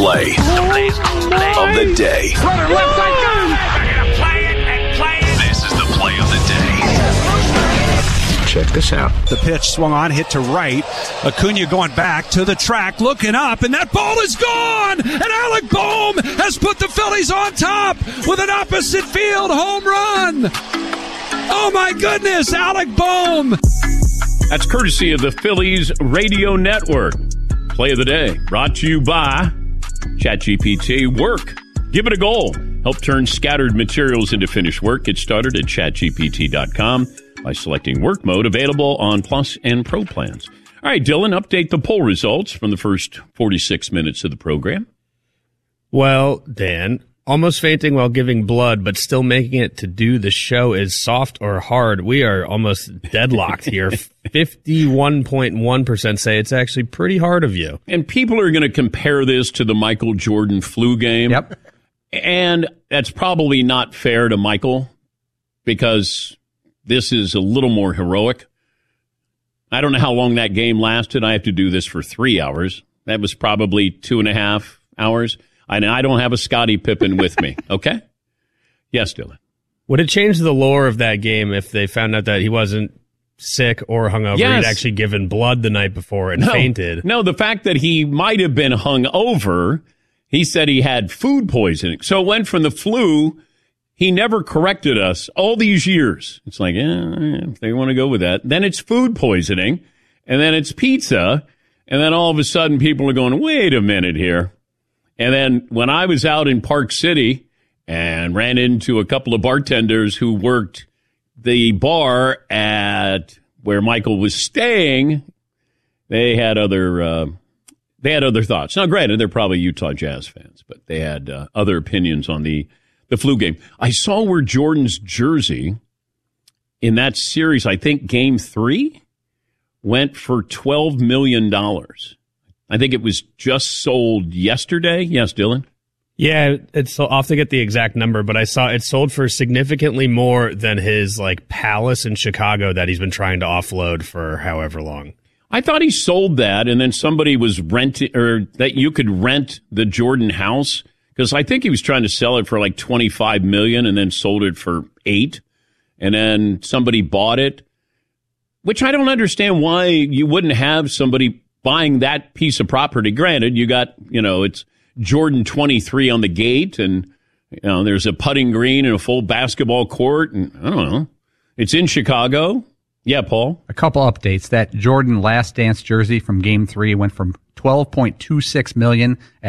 Play of the day. This is the play of the day. Check this out. The pitch swung on, hit to right. Acuna going back to the track, looking up, and that ball is gone! And Alec Bohm has put the Phillies on top with an opposite field home run! Oh my goodness, Alec Bohm! That's courtesy of the Phillies Radio Network. Play of the day, brought to you by ChatGPT. Work. Give it a goal. Help turn scattered materials into finished work. Get started at chatgpt.com by selecting work mode, available on Plus and Pro plans. All right, Dylan, update the poll results from the first 46 minutes of the program. Well, Dan, almost fainting while giving blood, but still making it to do the show is soft or hard. We are almost deadlocked here. 51.1% say it's actually pretty hard of you. And people are going to compare this to the Michael Jordan flu game. Yep. And that's probably not fair to Michael because this is a little more heroic. I don't know how long that game lasted. I have to do this for 3 hours. That was probably 2.5 hours. And I don't have a Scottie Pippen with me. Okay? Yes, Dylan. Would it change the lore of that game if they found out that he wasn't sick or hungover? Yes. He'd actually given blood the night before and fainted. No, the fact that he might have been hungover, he said he had food poisoning. So it went from the flu. He never corrected us all these years. It's like, if they want to go with that. Then it's food poisoning, and then it's pizza, and then all of a sudden people are going, wait a minute here. And then when I was out in Park City and ran into a couple of bartenders who worked the bar at where Michael was staying, they had other thoughts. Now, granted, they're probably Utah Jazz fans, but they had other opinions on the flu game. I saw where Jordan's jersey in that series, I think Game 3, went for $12 million. I think it was just sold yesterday. Yes, Dylan? Yeah, I'll have to get the exact number, but I saw it sold for significantly more than his palace in Chicago that he's been trying to offload for however long. I thought he sold that, and then somebody was renting, or that you could rent the Jordan house, because I think he was trying to sell it for $25 million and then sold it for $8 million, and then somebody bought it, which I don't understand why you wouldn't have somebody buying that piece of property. Granted, you got, it's Jordan 23 on the gate, and there's a putting green and a full basketball court, and I don't know. It's in Chicago. Yeah, Paul? A couple updates. That Jordan Last Dance jersey from Game 3 went from $12.26 million